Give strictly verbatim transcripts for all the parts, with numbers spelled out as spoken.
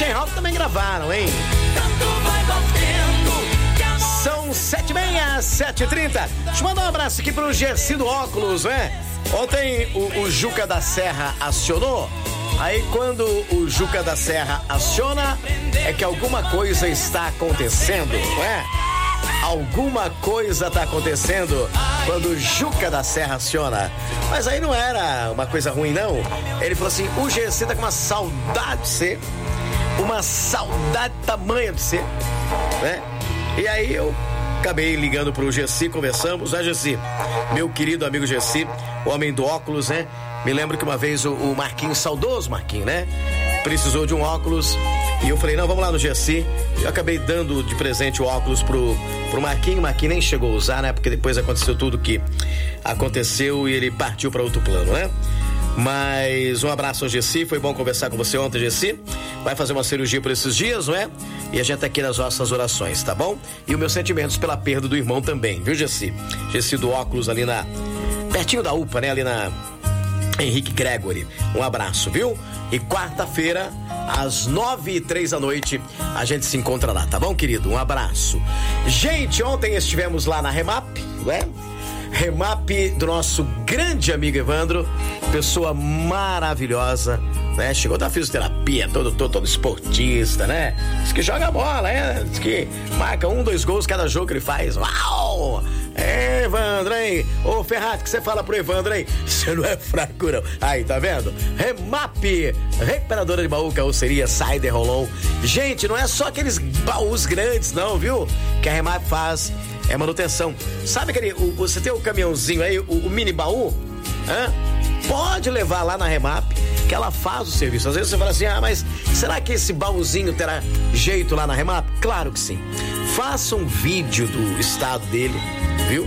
Christian Rock também gravaram, hein? São sete e meia, sete e trinta. Deixa eu mandar um abraço aqui pro Gersi do Óculos, né? Ontem o, o Juca da Serra acionou. Aí quando o Juca da Serra aciona, é que alguma coisa está acontecendo, não é? Alguma coisa está acontecendo quando o Juca da Serra aciona. Mas aí não era uma coisa ruim, não. Ele falou assim, o G C tá com uma saudade de você. Uma saudade tamanha de você, né? E aí eu acabei ligando pro Gessi, conversamos, né, Gessi? Meu querido amigo Gessi, o homem do óculos, né? Me lembro que uma vez o, o Marquinhos, saudoso Marquinhos, né? Precisou de um óculos e eu falei, não, vamos lá no Gessi. Eu acabei dando de presente o óculos pro, pro Marquinhos. O Marquinhos nem chegou a usar, né? Porque depois aconteceu tudo que aconteceu e ele partiu para outro plano, né? Mas um abraço ao Gessi, foi bom conversar com você ontem, Gessi. Vai fazer uma cirurgia por esses dias, não é? E a gente tá aqui nas nossas orações, tá bom? E os meus sentimentos pela perda do irmão também, viu, Gessi? Gessi do óculos ali na... pertinho da U P A, né? Ali na Henrique Gregory. Um abraço, viu? E quarta-feira, às nove e três da noite, a gente se encontra lá, tá bom, querido? Um abraço. Gente, ontem estivemos lá na Remap, não é? Remap do nosso grande amigo Evandro, pessoa maravilhosa, né? Chegou da fisioterapia, todo, todo, todo esportista, né? Diz que joga bola, né? Diz que marca um, dois gols cada jogo que ele faz. Uau! É, Evandro, hein? Ô, Ferraz, que você fala pro Evandro, hein? Você não é fraco, não. Aí, tá vendo? Remap, recuperadora de baú, carroceria, Sider, Rolon. Gente, não é só aqueles baús grandes, não, viu? Que a Remap faz. É manutenção. Sabe aquele, o, você tem o caminhãozinho aí, o, o mini baú? Hã? Pode levar lá na Remap, que ela faz o serviço. Às vezes você fala assim, ah, mas será que esse baúzinho terá jeito lá na Remap? Claro que sim. Faça um vídeo do estado dele, viu?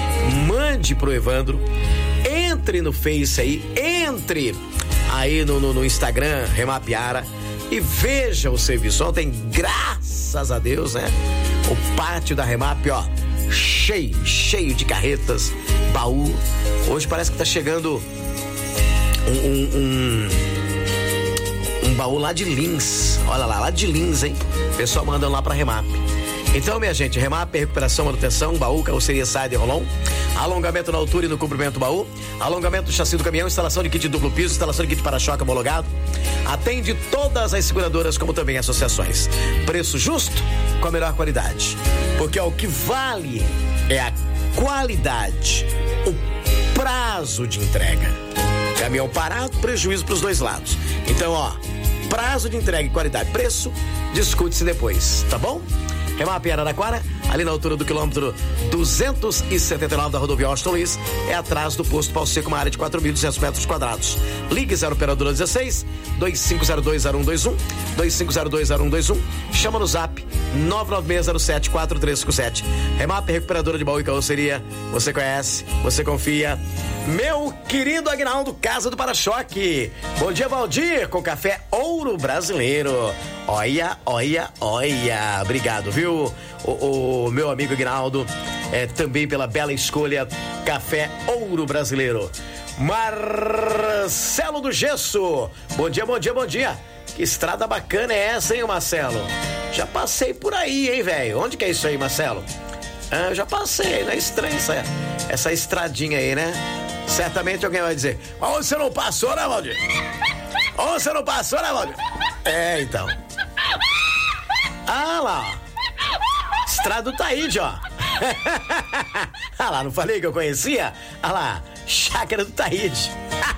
Mande pro Evandro. Entre no Face aí, entre aí no, no, no Instagram, Remapiara, e veja o serviço. Ontem, graças a Deus, né? O pátio da Remap, ó, cheio, cheio de carretas, baú. Hoje parece que tá chegando um, um, um, um baú lá de Lins. Olha lá, lá de Lins, hein? O pessoal mandando lá pra Remap. Então, minha gente, Remap, recuperação, manutenção, baú, carroceria, Sider, Rolon, alongamento na altura e no comprimento do baú, alongamento do chassi do caminhão, instalação de kit duplo piso, instalação de kit para-choque homologado. Atende todas as seguradoras, como também associações. Preço justo, com a melhor qualidade. Porque ó, o que vale é a qualidade, o prazo de entrega. Caminhão parado, prejuízo pros dois lados. Então, ó, prazo de entrega e qualidade. Preço, discute-se depois, tá bom? Remap Araraquara, ali na altura do quilômetro duzentos e setenta e nove da rodovia Austin Luiz, é atrás do posto Pau Seco, uma área de quatro mil e duzentos metros quadrados. Ligue zero operadora dezesseis, dois cinco zero dois zero um dois um, dois cinco zero dois zero um dois um, chama no zap nove nove seis zero sete quatro três cinco sete. Remap, recuperadora de baú e carroceria, você conhece, você confia. Meu querido Aguinaldo, Casa do Para-Choque. Bom dia, Valdir, com café Ouro Brasileiro. Olha, olha, olha. Obrigado, viu? O, o meu amigo Aguinaldo, é, também pela bela escolha, café Ouro Brasileiro. Marcelo do Gesso. Bom dia, bom dia, bom dia. Que estrada bacana é essa, hein, Marcelo? Já passei por aí, hein, velho? Onde que é isso aí, Marcelo? Ah, eu já passei, não é estranho essa, essa estradinha aí, né? Certamente alguém vai dizer, onde você não passou, né, Valdir? Onde você não passou, né, Valdir? É, então. Ah lá, ó. Estrada do Taíde, ó. Ah lá, não falei que eu conhecia? Ah lá, Chácara do Taíde.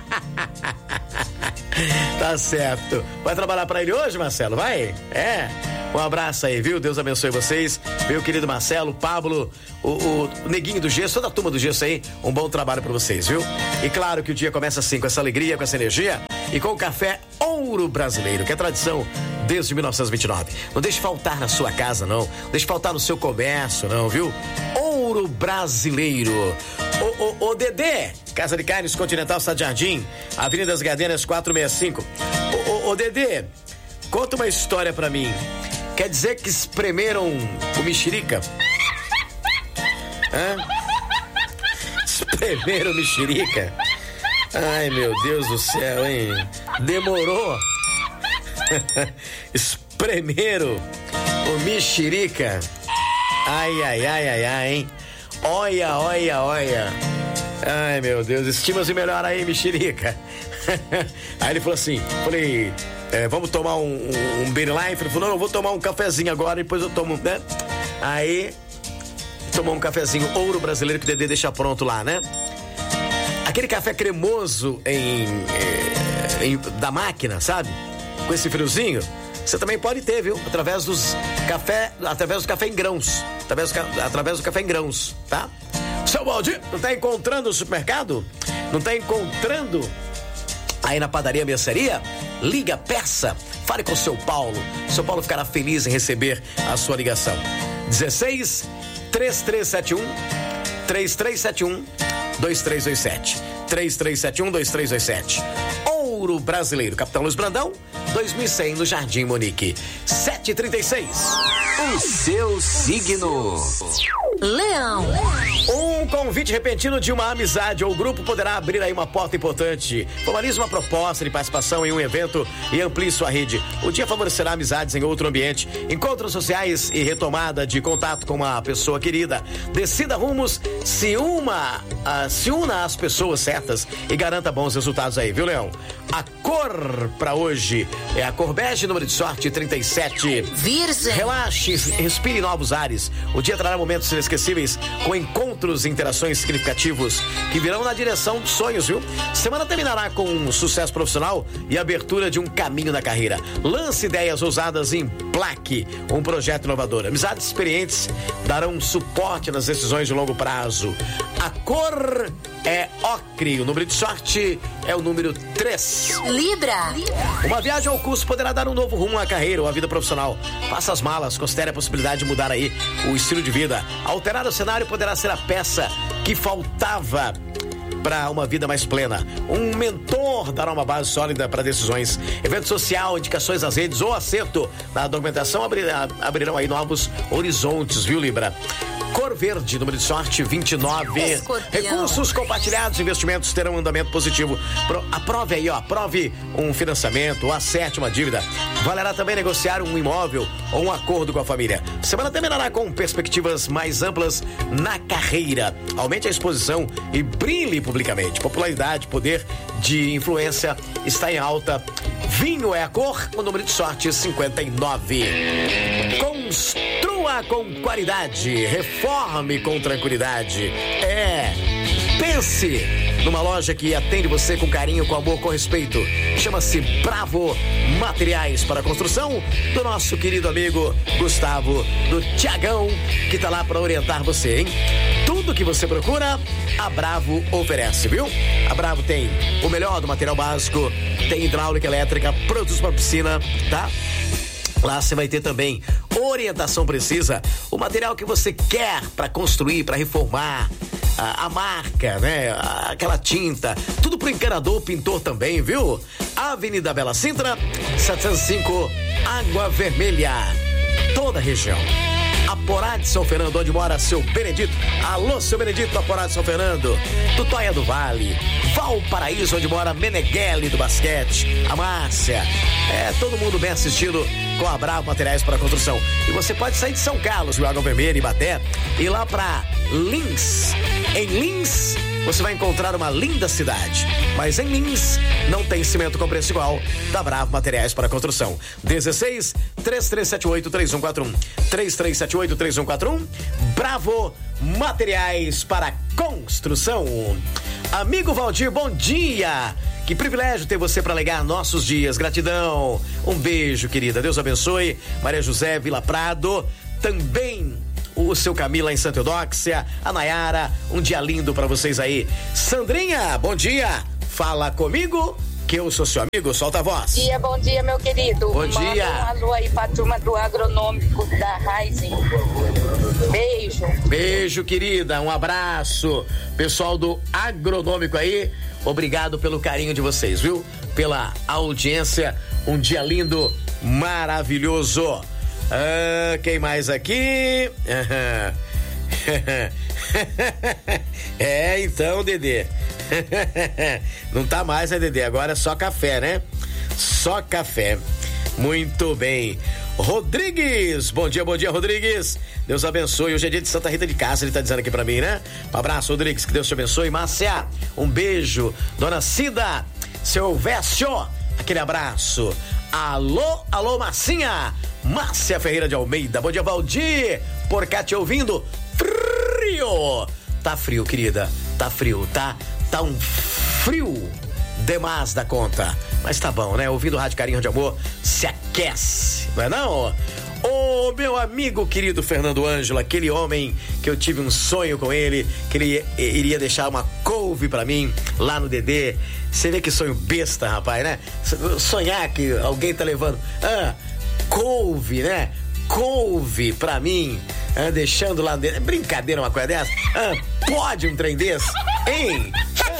Tá certo. Vai trabalhar pra ele hoje, Marcelo? Vai? É. Um abraço aí, viu? Deus abençoe vocês. Meu querido Marcelo, Pablo, o, o Neguinho do Gesso, toda a turma do Gesso aí, um bom trabalho pra vocês, viu? E claro que o dia começa assim, com essa alegria, com essa energia e com o café Ouro Brasileiro, que é tradição desde mil novecentos e vinte e nove. Não deixe faltar na sua casa, não. Não deixe faltar no seu comércio, não, viu? Ouro Brasileiro. Ô, ô, ô, Dedê, Casa de Carnes Continental Cidade Jardim, Avenida das Gardenias quatrocentos e sessenta e cinco. Ô, ô, ô, Dedê, conta uma história pra mim. Quer dizer que espremeram o mexerica? Hã? Espremeram o mexerica? Ai, meu Deus do céu, hein? Demorou. Primeiro, o mexerica. Ai, ai, ai, ai, ai, hein? Olha, olha, olha. Ai, meu Deus, estima-se melhor aí, mexerica. Aí ele falou assim, falei, é, vamos tomar um, um, um beer life? Ele falou, não, eu vou tomar um cafezinho agora, depois eu tomo, né? Aí, tomou um cafezinho Ouro Brasileiro que o Dedê deixa pronto lá, né? Aquele café cremoso em, em, da máquina, sabe? Com esse friozinho, você também pode ter, viu? Através dos café, através do café em grãos, através do, através do café em grãos, tá? Seu Valdir, não tá encontrando no supermercado? Não tá encontrando aí na padaria, mercearia? Liga, peça, fale com o seu Paulo. O seu Paulo ficará feliz em receber a sua ligação. dezesseis, três três sete um, três três sete um, dois três dois sete. três três sete um, dois três dois sete. Ouro Brasileiro, Capitão Luiz Brandão, dois mil e cem no Jardim Monique. sete e trinta e seis. O seu signo. Leão. Um convite repentino de uma amizade ou grupo poderá abrir aí uma porta importante. Formalize uma proposta de participação em um evento e amplie sua rede. O dia favorecerá amizades em outro ambiente, encontros sociais e retomada de contato com uma pessoa querida. Decida rumos, se uma, uh, se una às pessoas certas e garanta bons resultados aí, viu, Leão? A cor pra hoje é a cor bege, número de sorte trinta e sete. Virgem. Relaxe, respire novos ares. O dia trará momentos inesquecíveis com encontros e interações significativos que virão na direção dos sonhos, viu? Semana terminará com um sucesso profissional e abertura de um caminho na carreira. Lance ideias ousadas e emplaque um projeto inovador. Amizades experientes darão suporte nas decisões de longo prazo. A cor é ocre. O número de sorte é o número três. Libra. Uma viagem ao curso poderá dar um novo rumo à carreira ou à vida profissional. Faça as malas, considere a possibilidade de mudar aí o estilo de vida. Alterar o cenário poderá ser a peça que faltava para uma vida mais plena. Um mentor dará uma base sólida para decisões. Evento social, indicações nas redes ou acerto na documentação abrirá, abrirão aí novos horizontes, viu, Libra? Cor verde, número de sorte vinte e nove. Escorpião. Recursos compartilhados, investimentos terão um andamento positivo. Pro, aprove aí, ó, aprove um financiamento ou acerte uma dívida. Valerá também negociar um imóvel ou um acordo com a família. Semana terminará com perspectivas mais amplas na carreira. Aumente a exposição e brilhe publicamente. Popularidade, poder de influência está em alta. Vinho é a cor, o número de sorte cinquenta e nove. Construa com qualidade, reforme com tranquilidade. É, pense numa loja que atende você com carinho, com amor, com respeito. Chama-se Bravo Materiais para Construção, do nosso querido amigo Gustavo, do Tiagão, que tá lá para orientar você, hein? Tudo que você procura, a Bravo oferece, viu? A Bravo tem o melhor do material básico, tem hidráulica, elétrica, produtos para piscina, tá? Lá você vai ter também orientação precisa, o material que você quer para construir, para reformar, a, a marca, né? A, aquela tinta, tudo pro encanador, pintor também, viu? Avenida Bela Sintra, setecentos e cinco, Água Vermelha, toda a região. Aporá de São Fernando, onde mora seu Benedito. Alô, seu Benedito, Aporá de São Fernando. Tutóia do Vale. Valparaíso, onde mora Meneghelli do basquete. A Márcia. É, todo mundo bem assistido com a Bravo Materiais para Construção. E você pode sair de São Carlos, Rio Água Vermelha e Ibaté, e ir lá para Lins. Em Lins, você vai encontrar uma linda cidade. Mas em Lins, não tem cimento com preço igual da Bravo Materiais para Construção. dezesseis, três três sete oito, três um quatro um. três três sete oito, três um quatro um. Bravo Materiais para Construção. Amigo Valdir, bom dia. Que privilégio ter você para alegar nossos dias. Gratidão. Um beijo, querida. Deus abençoe. Maria José Vila Prado. Também o seu Camila em Santa Eudóxia. A Nayara. Um dia lindo para vocês aí. Sandrinha, bom dia. Fala comigo, que eu sou seu amigo. Solta a voz. Bom dia, bom dia, meu querido. Bom Manda dia. um alô aí pra turma do agronômico da Rising. Beijo. Beijo, querida. Um abraço. Pessoal do agronômico aí, obrigado pelo carinho de vocês, viu? Pela audiência. Um dia lindo, maravilhoso. Ah, quem mais aqui? É, então, Dedê. Não tá mais, né, Dedê? Agora é só café, né? Só café. Muito bem. Rodrigues. Bom dia, bom dia, Rodrigues. Deus abençoe. Hoje é dia de Santa Rita de Cássia, ele tá dizendo aqui pra mim, né? Um abraço, Rodrigues, que Deus te abençoe. Márcia, um beijo. Dona Cida, seu Vécio, aquele abraço. Alô, alô, Marcinha. Márcia Ferreira de Almeida. Bom dia, Valdir. Por cá te ouvindo. Frio. Tá frio, querida. Tá frio, tá? Tá um frio demais da conta. Mas tá bom, né? Ouvindo o Rádio Carinho de Amor, se aquece, não é não? Ô, meu amigo querido Fernando Ângelo, aquele homem que eu tive um sonho com ele, que ele iria deixar uma couve pra mim lá no Dedê. Você vê que sonho besta, rapaz, né? Sonhar que alguém tá levando ah, couve, né? Couve pra mim, ah, deixando lá dentro. Brincadeira uma coisa dessa? Ah, pode um trem desse? Hein?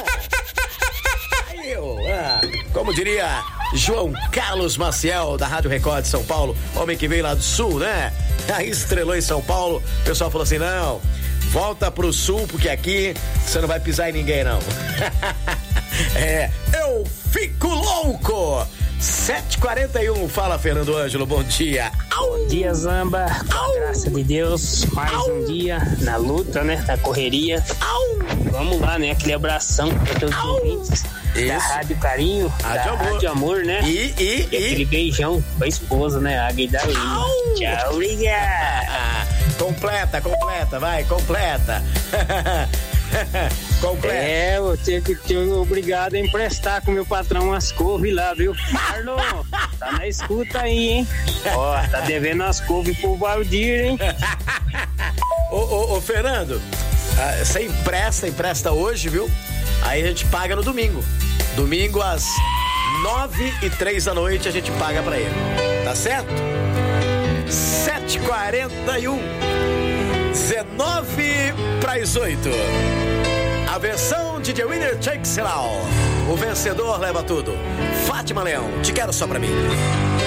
Ah, como diria João Carlos Maciel, da Rádio Record de São Paulo, homem que veio lá do sul, né? Aí estrelou em São Paulo, o pessoal falou assim, não, volta pro sul, porque aqui você não vai pisar em ninguém, não. É, eu fico louco! sete e quarenta e um, fala Fernando Ângelo, bom dia. Bom dia, Zamba, com a graça de Deus, mais Au. um dia na luta, né, na correria. Au. Vamos lá, né, aquele abração para todos os ouvintes da Rádio Carinho, Rádio da Amor. Rádio Amor, né, e, e, e, e aquele beijão pra esposa, né, a Guidalina. Tchau, obrigado. Completa, completa, vai, completa. Completa. É, eu tinha que ter obrigado a emprestar com meu patrão umas couves lá, viu? Marlon, tá na escuta aí, hein? Ó, tá devendo as couves pro Valdir, hein? Ô, ô, ô, Fernando, você empresta, empresta hoje, viu? Aí a gente paga no domingo. Domingo às nove e três da noite a gente paga pra ele. Tá certo? sete e quarenta e um. dezenove para as oito. A versão de The Winner Takes It All. O vencedor leva tudo. Fátima Leão, te quero só pra mim.